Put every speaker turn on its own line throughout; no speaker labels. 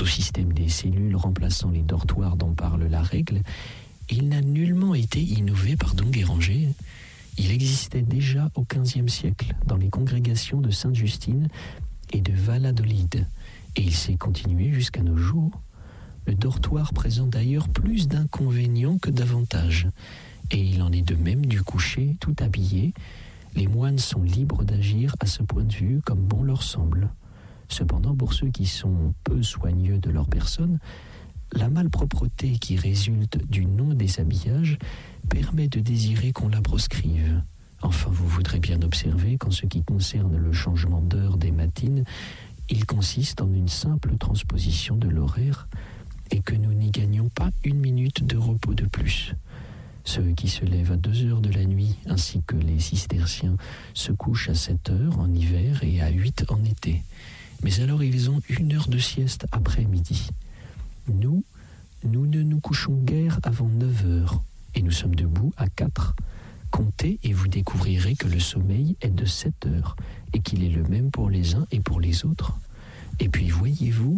au système des cellules remplaçant les dortoirs dont parle la règle, il n'a nullement été innové par Don Guéranger. Il existait déjà au XVe siècle dans les congrégations de Sainte-Justine et de Valladolid, et il s'est continué jusqu'à nos jours. Le dortoir présente d'ailleurs plus d'inconvénients que d'avantages, et il en est de même du coucher tout habillé. Les moines sont libres d'agir à ce point de vue comme bon leur semble. Cependant, pour ceux qui sont peu soigneux de leur personne, la malpropreté qui résulte du non-déshabillage permet de désirer qu'on la proscrive. Enfin, vous voudrez bien observer qu'en ce qui concerne le changement d'heure des matines, il consiste en une simple transposition de l'horaire et que nous n'y gagnons pas une minute de repos de plus. Ceux qui se lèvent à 2 heures de la nuit, ainsi que les cisterciens, se couchent à 7 heures en hiver et à 8 en été. Mais alors ils ont 1 heure de sieste après midi. Nous ne nous couchons guère avant 9 heures, et nous sommes debout à 4. Comptez et vous découvrirez que le sommeil est de 7 heures, et qu'il est le même pour les uns et pour les autres. Et puis voyez-vous,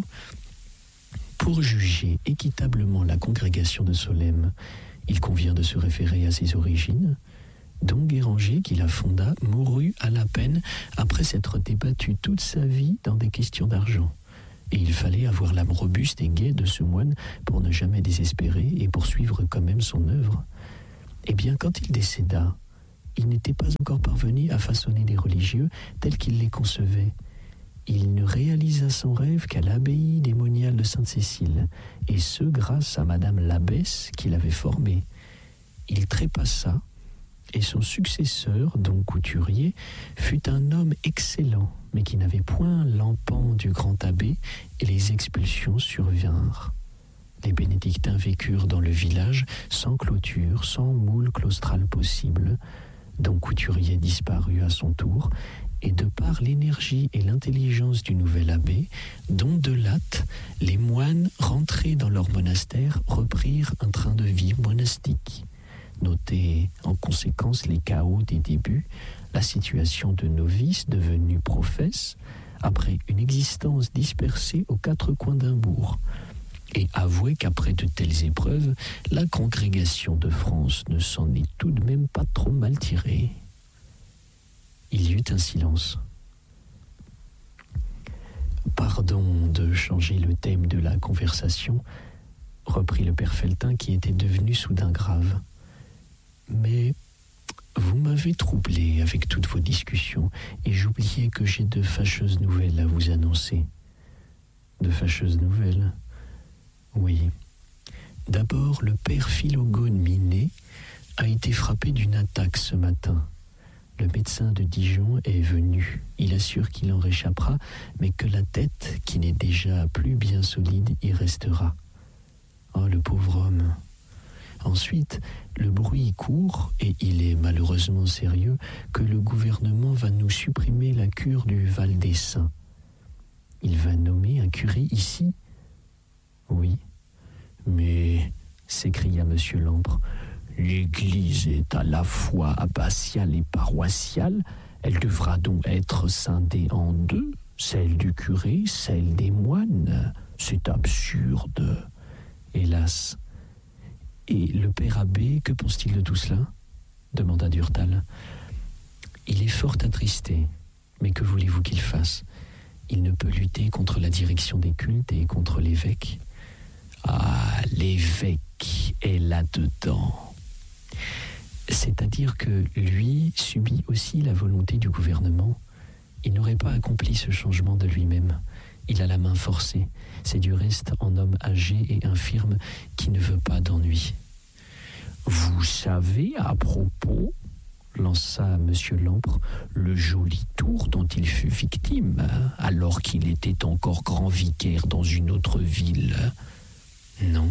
pour juger équitablement la congrégation de Solesmes, il convient de se référer à ses origines. Don Guéranger, qui la fonda, mourut à la peine après s'être débattu toute sa vie dans des questions d'argent. Et il fallait avoir l'âme robuste et gaie de ce moine pour ne jamais désespérer et poursuivre quand même son œuvre. Eh bien, quand il décéda, il n'était pas encore parvenu à façonner des religieux tels qu'il les concevait. Il ne réalisa son rêve qu'à l'abbaye des Moniales de Sainte-Cécile, et ce grâce à Madame l'abbesse qui l'avait formé. Il trépassa, et son successeur, Don Couturier, fut un homme excellent, mais qui n'avait point l'empan du grand abbé, et les expulsions survinrent. Les bénédictins vécurent dans le village sans clôture, sans moule claustral possible. Don Couturier disparut à son tour, et de par l'énergie et l'intelligence du nouvel abbé, Don de Latte, les moines rentrés dans leur monastère reprirent un train de vie monastique. Notez en conséquence les chaos des débuts, la situation de novices devenus professes, après une existence dispersée aux 4 coins d'un bourg. Et avouez qu'après de telles épreuves, la congrégation de France ne s'en est tout de même pas trop mal tirée. Il y eut un silence. Pardon de changer le thème de la conversation, reprit le père Felletin qui était devenu soudain grave. Mais vous m'avez troublé avec toutes vos discussions et j'oubliais que j'ai de fâcheuses nouvelles à vous annoncer. De fâcheuses nouvelles ? Oui. D'abord, le père Philogone Minet a été frappé d'une attaque ce matin. Le médecin de Dijon est venu. Il assure qu'il en réchappera, mais que la tête, qui n'est déjà plus bien solide, y restera. Oh, le pauvre homme. Ensuite, le bruit court, et il est malheureusement sérieux, que le gouvernement va nous supprimer la cure du Val des Saints. Il va nommer un curé ici ? Oui. Mais, s'écria M. Lampre, l'Église est à la fois abbatiale et paroissiale. Elle devra donc être scindée en 2, celle du curé, celle des moines. C'est absurde. Hélas. Et le père abbé, que pense-t-il de tout cela ? Demanda Durtal. Il est fort attristé, mais que voulez-vous qu'il fasse ? Il ne peut lutter contre la direction des cultes et contre l'évêque. Ah, l'évêque est là-dedans. C'est-à-dire que lui subit aussi la volonté du gouvernement. Il n'aurait pas accompli ce changement de lui-même. Il a la main forcée. C'est du reste un homme âgé et infirme qui ne veut pas d'ennui. Vous savez, à propos, lança M. Lampre, le joli tour dont il fut victime, alors qu'il était encore grand vicaire dans une autre ville. Non.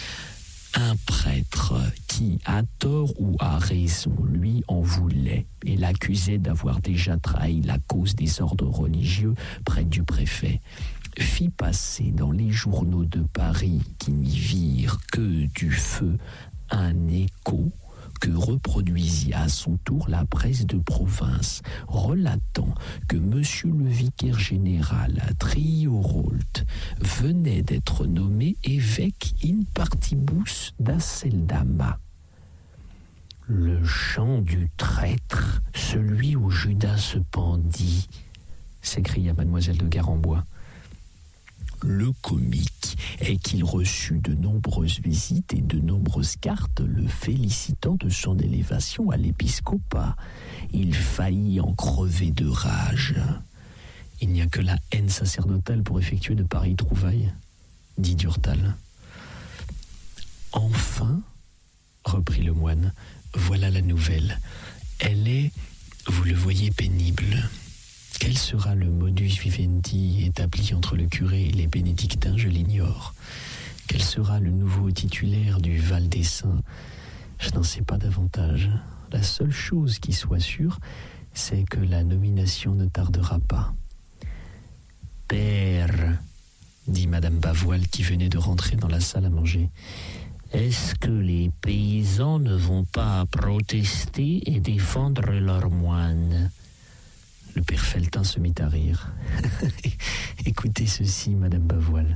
Un prêtre qui, à tort ou à raison, lui en voulait et l'accusait d'avoir déjà trahi la cause des ordres religieux près du préfet, fit passer dans les journaux de Paris, qui n'y virent que du feu, un écho que reproduisit à son tour la presse de province, relatant que monsieur le vicaire général Trierault venait d'être nommé évêque in partibus d'Aceldama. Le chant du traître, celui où Judas se pendit, s'écria mademoiselle de Garembois. Le comique est qu'il reçut de nombreuses visites et de nombreuses cartes le félicitant de son élévation à l'épiscopat. Il faillit en crever de rage. Il n'y a que la haine sacerdotale pour effectuer de pareilles trouvailles, dit Durtal. Enfin, reprit le moine, voilà la nouvelle. Elle est, vous le voyez, pénible. Quel sera le modus vivendi établi entre le curé et les bénédictins, je l'ignore. Quel sera le nouveau titulaire du Val des Saints? Je n'en sais pas davantage. La seule chose qui soit sûre, c'est que la nomination ne tardera pas. Père, dit Madame Bavoil qui venait de rentrer dans la salle à manger, est-ce que les paysans ne vont pas protester et défendre leurs moines? Le père Felletin se mit à rire. Écoutez ceci, Madame Bavoil.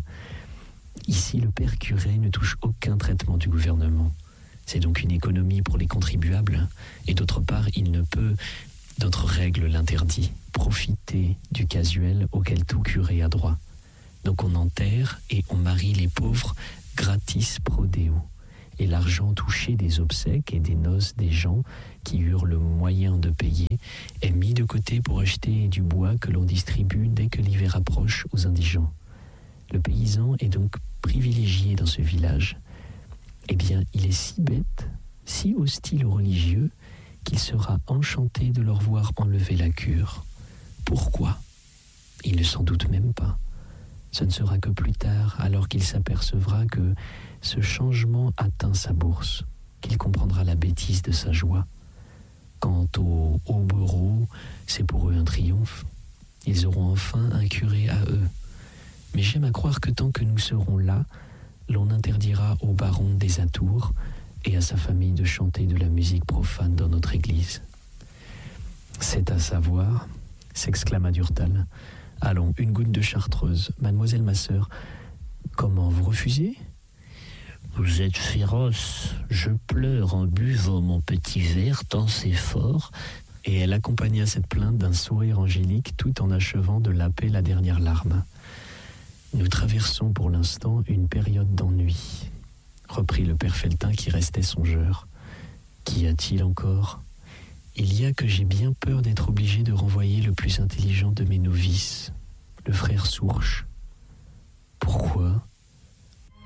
Ici, le père curé ne touche aucun traitement du gouvernement. C'est donc une économie pour les contribuables. Et d'autre part, il ne peut, notre règle l'interdit, profiter du casuel auquel tout curé a droit. Donc on enterre et on marie les pauvres gratis pro deo. Et l'argent touché des obsèques et des noces des gens qui eurent le moyen de payer est mis de côté pour acheter du bois que l'on distribue dès que l'hiver approche aux indigents. Le paysan est donc privilégié dans ce village. Eh bien, il est si bête, si hostile aux religieux, qu'il sera enchanté de leur voir enlever la cure. Pourquoi? Il ne s'en doute même pas. Ce ne sera que plus tard, alors qu'il s'apercevra que ce changement atteint sa bourse, qu'il comprendra la bêtise de sa joie. Quant aux Aubereaux, c'est pour eux un triomphe. Ils auront enfin un curé à eux. Mais j'aime à croire que tant que nous serons là, l'on interdira au baron des Atours et à sa famille de chanter de la musique profane dans notre église. C'est à savoir, s'exclama Durtal. Allons, une goutte de chartreuse. Mademoiselle ma sœur, comment, vous refusez? Vous êtes féroce. Je pleure en buvant mon petit verre tant c'est fort. Et elle accompagna cette plainte d'un sourire angélique tout en achevant de laper la dernière larme. Nous traversons pour l'instant une période d'ennui, reprit le père Felletin qui restait songeur. Qu'y a-t-il encore? Il y a que j'ai bien peur d'être obligé de renvoyer le plus intelligent de mes novices, le frère Sourche.